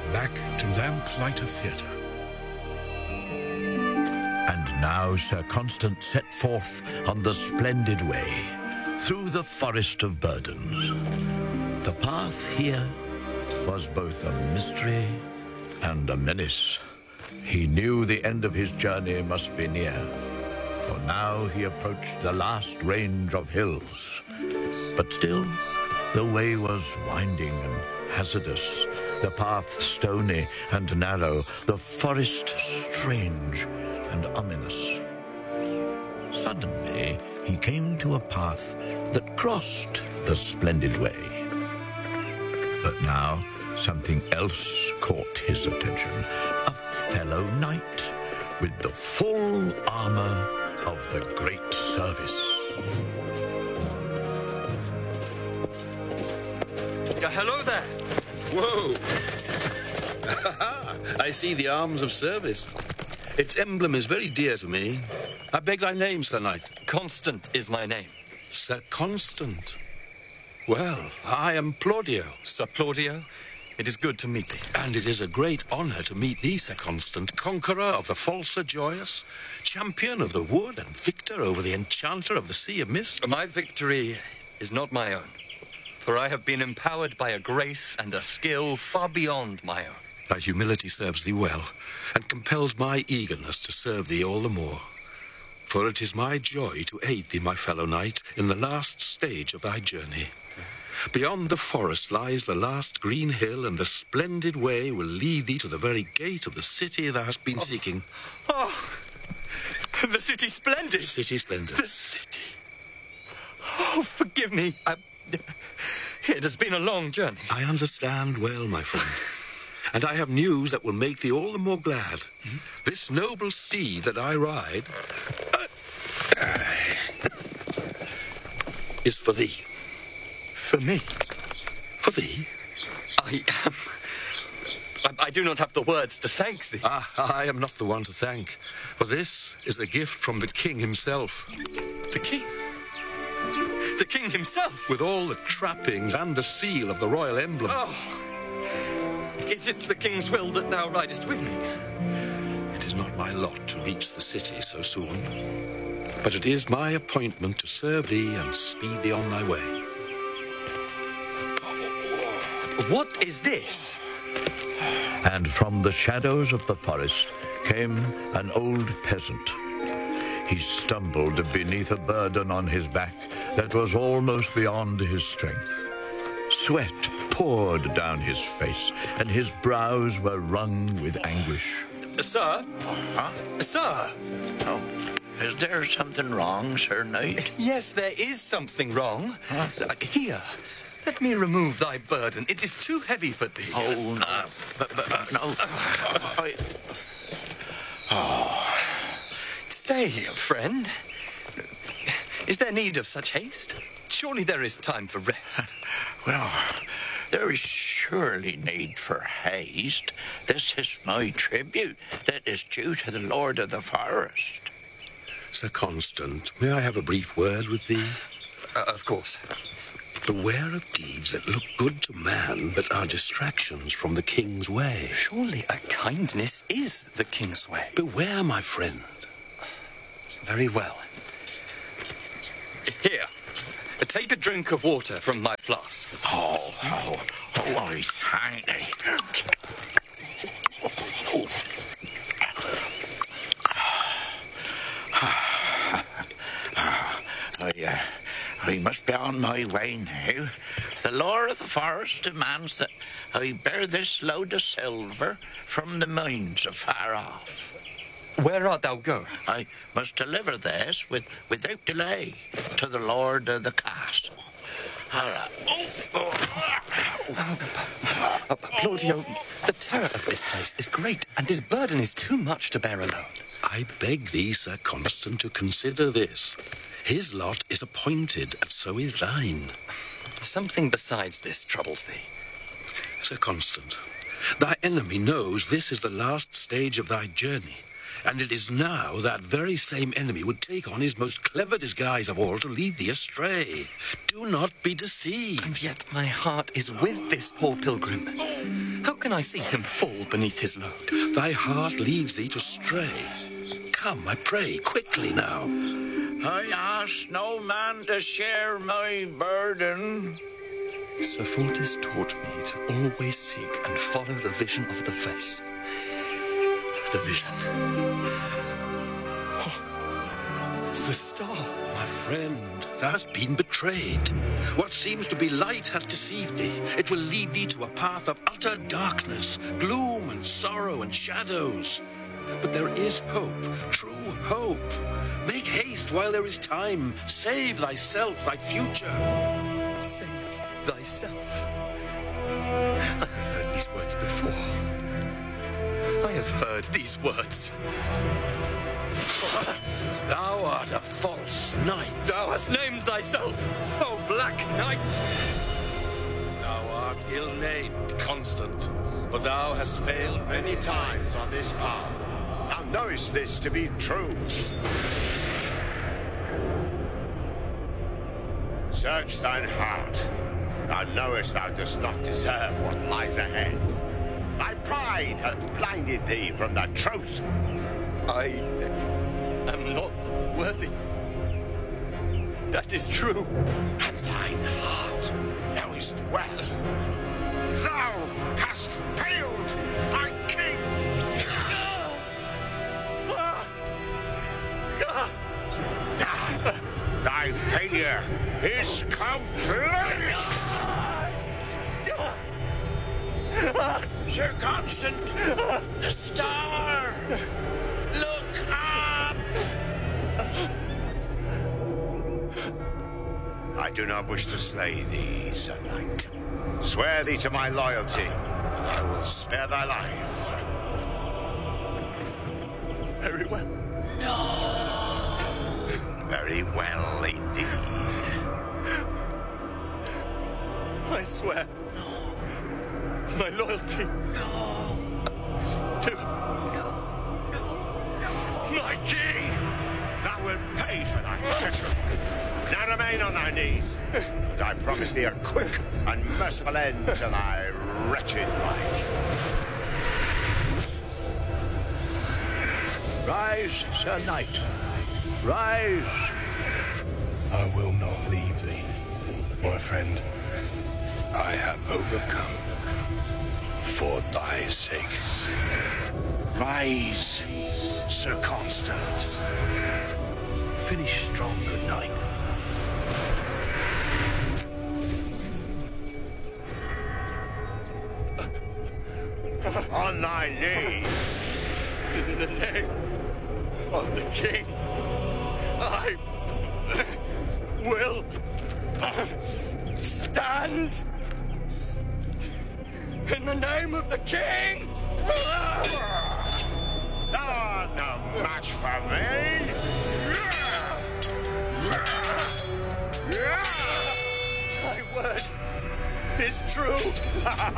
back to Lamplighter Theatre. And now Sir Constant set forth on the splendid way through the forest of burdens. The path here was both a mystery and a menace. He knew the end of his journey must be near, for now he approached the last range of hills. But still, the way was winding and hazardous, the path stony and narrow, the forest strange and ominous. Suddenly, he came to a path that crossed the splendid way. But now, something else caught his attention. A fellow knight with the full armor of the great service. Hello there. Whoa! I see the arms of service. Its emblem is very dear to me. I beg thy name, Sir Knight. Constant is my name. Sir Constant. Well, I am Plaudio. Sir Plaudio, it is good to meet thee. And it is a great honour to meet thee, Sir Constant, conqueror of the false Sir Joyous, champion of the wood and victor over the enchanter of the Sea of Mist. My victory is not my own, for I have been empowered by a grace and a skill far beyond my own. Thy humility serves thee well, and compels my eagerness to serve thee all the more. For it is my joy to aid thee, my fellow knight, in the last stage of thy journey. Beyond the forest lies the last green hill, and the splendid way will lead thee to the very gate of the city thou hast been seeking. Oh, the city splendid. The city splendid. The city. Oh, forgive me. It has been a long journey. I understand well, my friend. And I have news that will make thee all the more glad. This noble steed that I ride is for thee. For me? For thee? I do not have the words to thank thee. I am not the one to thank, for this is a gift from the king himself. The king? The king himself? With all the trappings and the seal of the royal emblem. Oh! Is it the king's will that thou ridest with me? It is not my lot to reach the city so soon, but it is my appointment to serve thee and speed thee on thy way. What is this? And from the shadows of the forest came an old peasant. He stumbled beneath a burden on his back that was almost beyond his strength. Sweat poured down his face, and his brows were wrung with anguish. Sir? Huh? Sir? Oh, is there something wrong, Sir Knight? Yes, there is something wrong. Huh? Here, let me remove thy burden. It is too heavy for thee. Oh, no. No. Stay, friend. Is there need of such haste? Surely there is time for rest. Well, there is surely need for haste. This is my tribute that is due to the Lord of the Forest. Sir Constant, may I have a brief word with thee? Of course. Beware of deeds that look good to man, but are distractions from the king's way. Surely a kindness is the king's way. Beware, my friend. Very well. Here, take a drink of water from my flask. Oh, I thank thee. I must be on my way now. The Lord of the Forest demands that I bear this load of silver from the mines afar off. Where art thou going? I must deliver this without delay to the Lord of the Castle. Plaudio, the terror of this place is great, and his burden is too much to bear alone. I beg thee, Sir Constant, to consider this. His lot is appointed, and so is thine. Something besides this troubles thee. Sir Constant, thy enemy knows this is the last stage of thy journey, And it is now that very same enemy would take on his most clever disguise of all to lead thee astray. Do not be deceived. And yet my heart is with this poor pilgrim. How can I see him fall beneath his load? Thy heart leads thee to stray. Come, I pray, quickly now. I ask no man to share my burden. Sir Fortis taught me to always seek and follow the vision of the face. The vision. Oh, the star. My friend, thou hast been betrayed. What seems to be light hath deceived thee. It will lead thee to a path of utter darkness, gloom and sorrow and shadows. But there is hope, true hope. Make haste while there is time. Save thyself, thy future. Save thyself. I have heard these words before. I have heard these words. Thou art a false knight. Thou hast named thyself, O Black Knight. Thou art ill-named, Constant, but thou hast failed many times on this path. Thou knowest this to be true. Search thine heart. Thou knowest thou dost not deserve what lies ahead. Thy pride hath blinded thee from the truth. I am not worthy. That is true. And thine heart knowest well. Thou hast failed thy king. Thy failure is complete. Sir Constant, the star! Look up! I do not wish to slay thee, Sir Knight. Swear thee to my loyalty, and I will spare thy life. Very well. Very well indeed. I swear. My loyalty. To my king. Thou wilt pay for thy treachery. Now remain on thy knees, and I promise thee a quick and merciful end to thy wretched life. Rise, Sir Knight. Rise. I will not leave thee, my friend. I have overcome for thy sake. Rise, Sir Constant. Finish strong, good night. On thy knees. In the name of the king, I will stand. In the name of the king! Thou art no match for me! My word is true!